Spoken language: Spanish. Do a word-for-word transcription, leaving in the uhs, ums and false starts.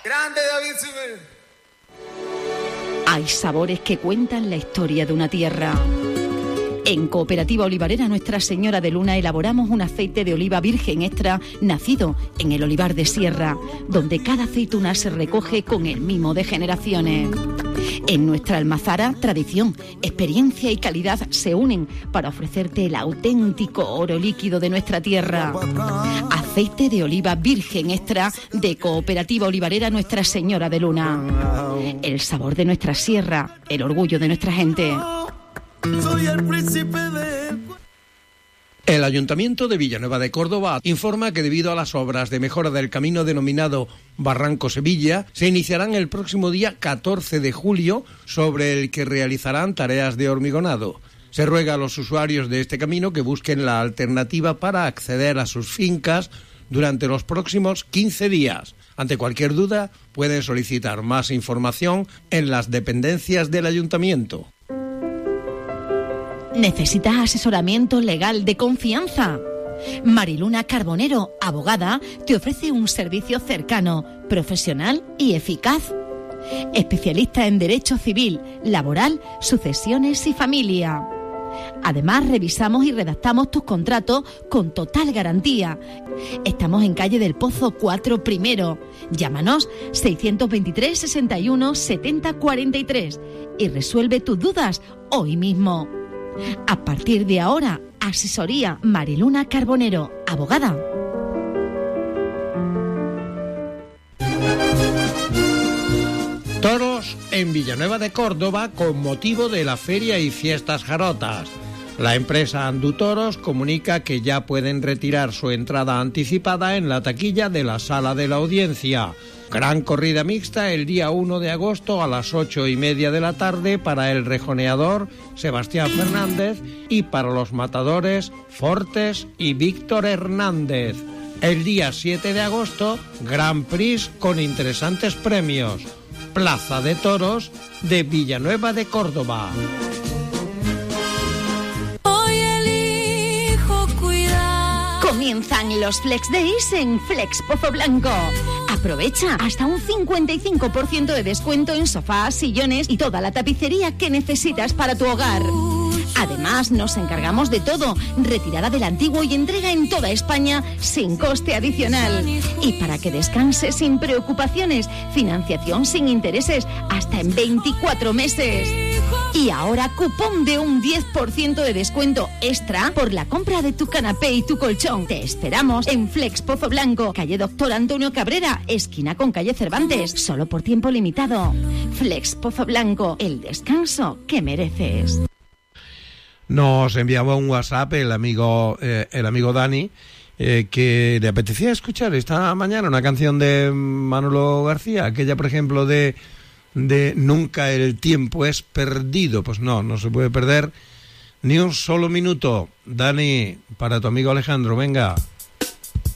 Grande David Sumer. Hay sabores que cuentan la historia de una tierra. En Cooperativa Olivarera Nuestra Señora de Luna elaboramos un aceite de oliva virgen extra nacido en el olivar de Sierra, donde cada aceituna se recoge con el mimo de generaciones. En nuestra almazara, tradición, experiencia y calidad se unen para ofrecerte el auténtico oro líquido de nuestra tierra. Aceite de oliva virgen extra de Cooperativa Olivarera Nuestra Señora de Luna. El sabor de nuestra sierra, el orgullo de nuestra gente. Soy el príncipe de... El Ayuntamiento de Villanueva de Córdoba informa que debido a las obras de mejora del camino denominado Barranco Sevilla, se iniciarán el próximo día catorce de julio, sobre el que realizarán tareas de hormigonado. Se ruega a los usuarios de este camino que busquen la alternativa para acceder a sus fincas durante los próximos quince días. Ante cualquier duda, pueden solicitar más información en las dependencias del Ayuntamiento. ¿Necesitas asesoramiento legal de confianza? Mariluna Carbonero, abogada, te ofrece un servicio cercano, profesional y eficaz. Especialista en Derecho Civil, Laboral, Sucesiones y Familia. Además, revisamos y redactamos tus contratos con total garantía. Estamos en calle del Pozo cuatro Primero. Llámanos seiscientos veintitrés, sesenta y uno, setenta, cuarenta y tres y resuelve tus dudas hoy mismo. A partir de ahora, asesoría Mariluna Carbonero, abogada. Toros en Villanueva de Córdoba con motivo de la Feria y Fiestas Jarotas. La empresa Andutoros comunica que ya pueden retirar su entrada anticipada en la taquilla de la Sala de la Audiencia. Gran corrida mixta el día uno de agosto a las ocho y media de la tarde para el rejoneador Sebastián Fernández y para los matadores Fortes y Víctor Hernández. El día siete de agosto, Gran Prix con interesantes premios. Plaza de Toros de Villanueva de Córdoba. Comienzan los Flex Days en Flex Pozo Blanco. Aprovecha hasta un cincuenta y cinco por ciento de descuento en sofás, sillones y toda la tapicería que necesitas para tu hogar. Además, nos encargamos de todo, retirada del antiguo y entrega en toda España sin coste adicional. Y para que descanses sin preocupaciones, financiación sin intereses hasta en veinticuatro meses. Y ahora cupón de un diez por ciento de descuento extra por la compra de tu canapé y tu colchón. Te esperamos en Flex Pozo Blanco, calle Doctor Antonio Cabrera, esquina con calle Cervantes, solo por tiempo limitado. Flex Pozo Blanco, el descanso que mereces. Nos enviaba un WhatsApp el amigo eh, el amigo Dani, eh, que le apetecía escuchar esta mañana una canción de Manolo García, aquella por ejemplo de, de Nunca el tiempo es perdido. Pues no, no se puede perder ni un solo minuto. Dani, para tu amigo Alejandro, venga.